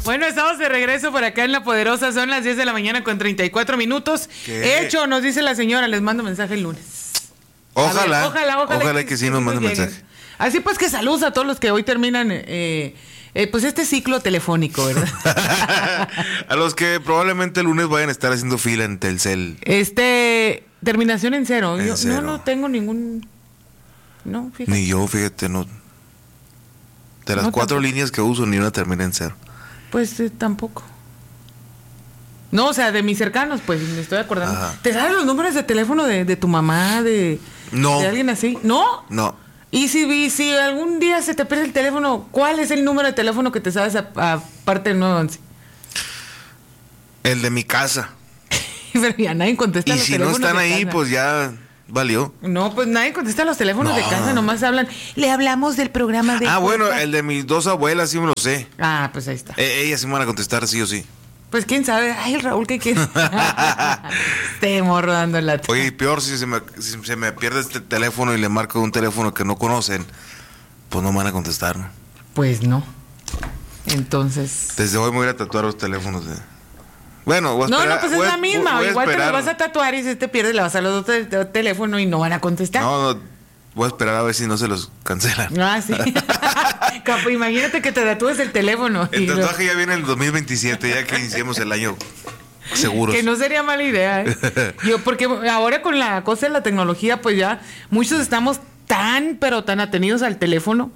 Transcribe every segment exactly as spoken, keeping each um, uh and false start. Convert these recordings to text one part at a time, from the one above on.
Bueno, estamos de regreso por acá en La Poderosa. Son las diez de la mañana con treinta y cuatro minutos. ¿Qué? Hecho, nos dice la señora. Les mando mensaje el lunes. Ojalá. Ver, ojalá, ojalá. Ojalá que, que sí nos mande mensaje. Así pues que saludos a todos los que hoy terminan eh, eh, pues este ciclo telefónico, ¿verdad? A los que probablemente el lunes vayan a estar haciendo fila en Telcel. Este, terminación en cero. En Yo cero. no, no tengo ningún... No, fíjate. Ni yo, fíjate, no. De las No, cuatro tampoco. líneas que uso, ni una termina en cero. Pues eh, tampoco. No, o sea, de mis cercanos, pues me estoy acordando. Ajá. ¿Te sabes los números de teléfono de, de tu mamá, de, No. de alguien así? ¿No? No. Y si, y si algún día se te pierde el teléfono, ¿cuál es el número de teléfono que te sabes aparte del nueve once? El de mi casa. Pero ya nadie contesta Y los si no teléfonos están de ahí, casa. pues ya valió. No, pues nadie contesta los teléfonos No. de casa, nomás hablan. Le hablamos del programa de... Ah, bueno, podcast". el de mis dos abuelas sí me lo sé. Ah, pues ahí está. Eh, ellas sí me van a contestar sí o sí. Pues quién sabe. Ay, el Raúl, ¿qué quiere? Te morro dando la... Oye, y peor si se, me, si se me pierde este teléfono y le marco un teléfono que no conocen, pues no me van a contestar, ¿no? Pues no. Entonces... Desde hoy me voy a ir a tatuar los teléfonos de... Bueno, voy a No, esperar. no, pues es voy a- la misma. voy a Igual te lo esperar. vas a tatuar y si te pierdes, le vas a los otros te- teléfono y no van a contestar. No, no, voy a esperar a ver si no se los cancelan. Ah, sí. Capo, imagínate que te tatúes el teléfono. El y lo- tatuaje ya viene en el dos mil veintisiete, ya que iniciemos el año seguros. Que no sería mala idea, ¿eh? Yo, porque ahora con la cosa de la tecnología, pues ya muchos estamos tan, pero tan atenidos al teléfono,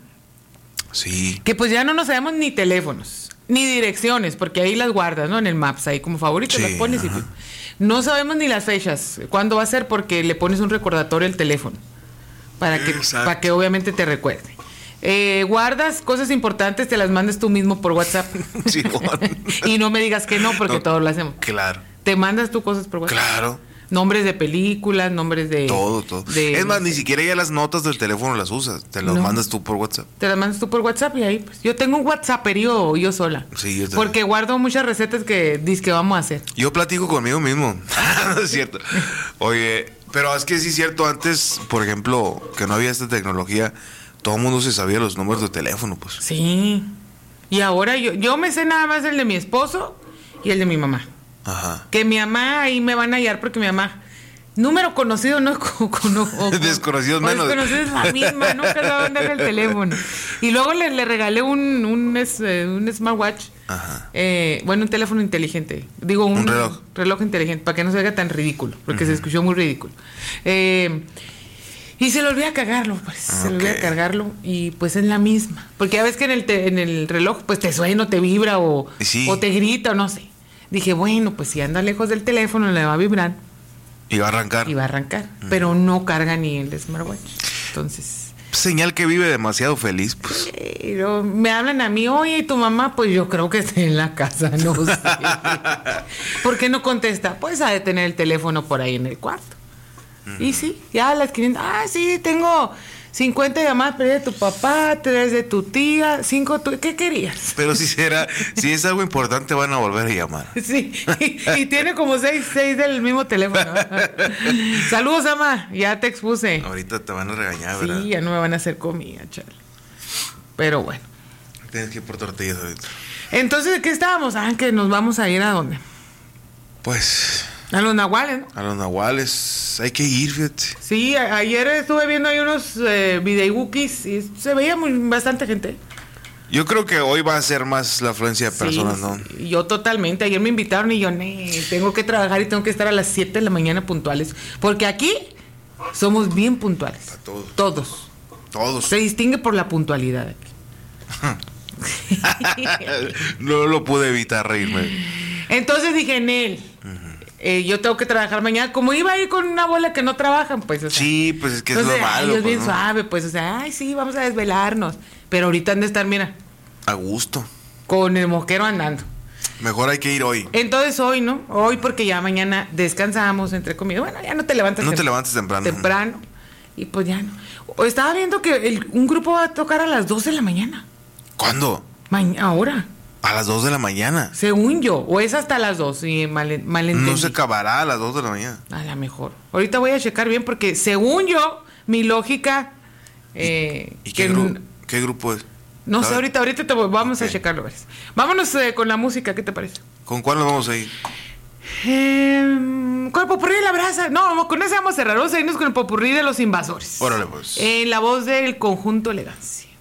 Sí. que pues ya no nos sabemos ni teléfonos, ni direcciones, porque ahí las guardas, ¿no? En el Maps, ahí como favoritos Sí, las pones y ajá. no sabemos ni las fechas, cuándo va a ser, porque le pones un recordatorio al teléfono, para que, Exacto. para que obviamente te recuerde. Eh, guardas cosas importantes, te las mandas tú mismo por WhatsApp. Sí, bueno. Y no me digas que no, porque No, todos lo hacemos. Claro, Te mandas tú cosas por WhatsApp. claro. Nombres de películas, nombres de... Todo, todo. de- Es más, ni siquiera ya las notas del teléfono las usas. Te las No. mandas tú por WhatsApp. Te las mandas tú por WhatsApp y ahí, pues. Yo tengo un WhatsApperío yo sola. Sí, yo también. Porque guardo muchas recetas que dices que vamos a hacer. Yo platico conmigo mismo. No es cierto. Oye, pero es que sí es cierto, antes, por ejemplo, que no había esta tecnología, todo el mundo se sabía los números de teléfono, pues. Sí. Y ahora yo, yo me sé nada más el de mi esposo y el de mi mamá. Ajá. Que mi mamá ahí me van a hallar porque mi mamá... Número conocido, no con, con- o- o- Desconocidos o menos. Desconocido es la misma, nunca sabe dónde era el teléfono. Y luego le, le regalé un, un, es- eh, un smartwatch. Ajá. Eh, bueno, un teléfono inteligente. Digo, un, Un reloj. reloj inteligente, para que no se haga tan ridículo, porque se escuchó muy ridículo. Eh, y se le olvida cargarlo, pues. Se le olvida Ok. cargarlo y pues es la misma. Porque ya ves que en el, te- en el reloj, pues te suena, o te vibra o, Sí. o te grita o no sé. Dije, bueno, pues si anda lejos del teléfono, le va a vibrar Y va a arrancar. y va a arrancar. Pero no carga ni el smartwatch. Entonces, Señal que vive demasiado feliz, pues. eh, lo- me hablan a mí, oye, ¿y tu mamá? Pues yo creo que está en la casa, no sé. ¿Por qué no contesta? Pues ha de tener el teléfono por ahí en el cuarto. Y sí, ya las quinientas. Ah, sí, tengo cincuenta llamadas perdidas de tu papá, tres de tu tía, cinco tu... ¿Qué querías? Pero si será, si es algo importante, van a volver a llamar. Sí, y, y tiene como seis, seis del mismo teléfono. Saludos, ama, ya te expuse. Ahorita te van a regañar, ¿verdad? Sí, ya no me van a hacer comida, chale. Pero bueno. Tienes que ir por tortillas ahorita. Entonces, ¿de qué estábamos? Ah, que nos vamos a ir a dónde? Pues, A los nahuales, ¿no? a los nahuales hay que ir, fíjate. Sí, a- ayer estuve viendo ahí unos eh, videibookies y se veía muy, bastante gente. Yo creo que hoy va a ser más la afluencia de Sí, personas, ¿no? sí, yo totalmente. Ayer me invitaron y yo, "Nee, tengo que trabajar y tengo que estar a las siete de la mañana puntuales. Porque aquí somos bien puntuales. A todos. Todos. Todos. Se distingue por la puntualidad aquí. No lo pude evitar reírme. Entonces dije, Nel, eh, yo tengo que trabajar mañana. Como iba a ir con una abuela que no trabajan, pues, o sea. Sí, pues es que es entonces, lo ay, malo. es pues, bien ¿no? suave, pues, o sea, ay, sí, vamos a desvelarnos. Pero ahorita han de estar, mira, A gusto. con el mosquero andando. Mejor hay que ir hoy. Entonces hoy, ¿no? Hoy porque ya mañana descansamos, entre comillas. Bueno, ya no te levantas No te tem- levantes temprano. temprano. Y pues ya no. O estaba viendo que el- un grupo va a tocar a las dos de la mañana. ¿Cuándo? Ma- ahora, A las dos de la mañana. según yo. O es hasta las dos, sí, mal, malentendí. No se acabará a las dos de la mañana. A lo mejor. Ahorita voy a checar bien porque según yo, mi lógica... Eh, ¿Y que qué, gru- n- qué grupo es? No sé, ¿Sabe? ahorita, ahorita te voy- vamos Ok. a checarlo. ¿Ves? Vámonos eh, con la música, ¿qué te parece? ¿Con cuál nos vamos ahí? Eh, con el popurrí de la brasa. No, con ese vamos a cerrar. Vamos a irnos con el popurrí de los invasores. Órale, pues. En la voz del conjunto Elegancia.